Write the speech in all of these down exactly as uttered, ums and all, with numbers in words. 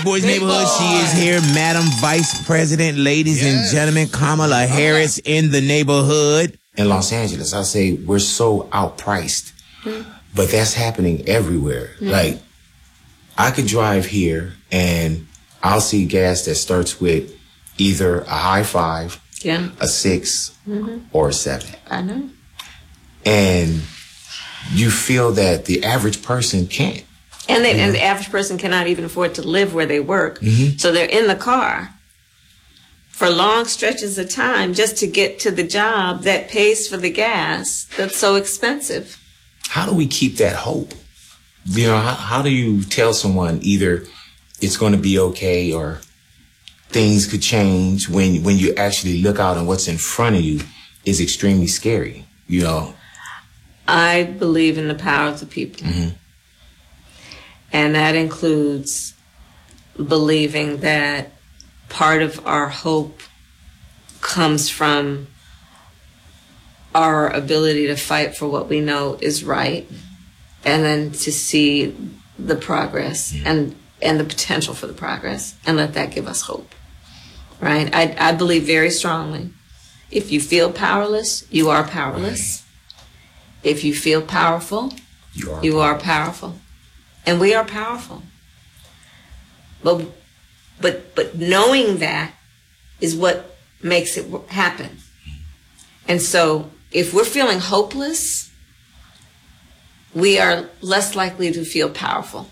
Boys Big Neighborhood, boy. she is here. Madam Vice President, ladies Yes. and gentlemen, Kamala Harris in the neighborhood. In Los Angeles, I say we're so outpriced, mm. but that's happening everywhere. Mm. Like, I could drive here and I'll see gas that starts with either a high five, yeah. a six, mm-hmm. or a seven. I know. And you feel that the average person can't. And, they, mm-hmm. and the average person cannot even afford to live where they work. Mm-hmm. So they're in the car for long stretches of time just to get to the job that pays for the gas that's so expensive. How do we keep that hope? You know, how, how do you tell someone either it's going to be okay or things could change when, when you actually look out and what's in front of you is extremely scary, you know? I believe in the power of the people. Mm-hmm. And that includes believing that part of our hope comes from our ability to fight for what we know is right, and then to see the progress mm-hmm. and, and the potential for the progress, and let that give us hope, right? I, I believe very strongly, if you feel powerless, you are powerless. Right. If you feel powerful, you are you powerful. are powerful. And we are powerful. But, but, but knowing that is what makes it happen. And so if we're feeling hopeless, we are less likely to feel powerful.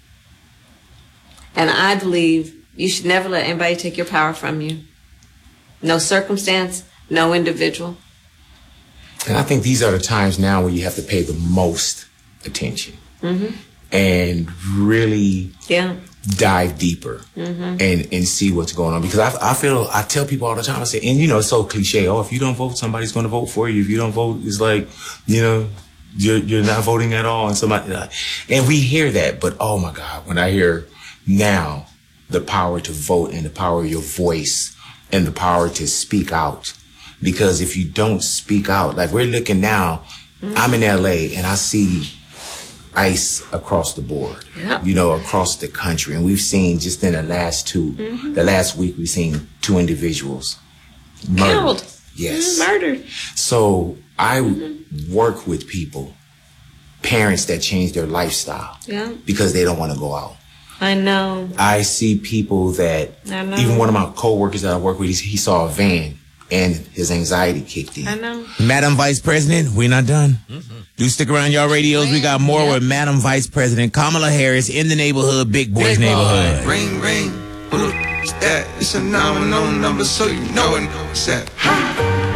And I believe you should never let anybody take your power from you. No circumstance, no individual. And I think these are the times now where you have to pay the most attention. Mm-hmm. And really yeah. dive deeper mm-hmm. and, and see what's going on. Because I, I feel, I tell people all the time, I say, and you know, it's so cliche, oh, if you don't vote, somebody's going to vote for you. If you don't vote, it's like, you know, you're, you're not voting at all. And somebody, and we hear that, but oh my God, when I hear now the power to vote and the power of your voice and the power to speak out. Because if you don't speak out, like we're looking now, mm-hmm. I'm in L A and I see ICE across the board, yeah. you know, across the country. And we've seen just in the last two, mm-hmm. the last week, we've seen two individuals murdered. Killed. Yes. Mm, murdered. So I mm-hmm. work with people, parents that change their lifestyle yeah. because they don't want to go out. I know. I see people that, I know. Even one of my coworkers that I work with, he, he saw a van and his anxiety kicked in. I know. Madam Vice President, we're not done. Mm-hmm. Do stick around y'all radios. We got more yeah. with Madam Vice President Kamala Harris in the neighborhood, Big Boys Big Neighborhood. Boy. Ring, ring. Who the f- that? It's a nine one zero number, so you know it. What's that?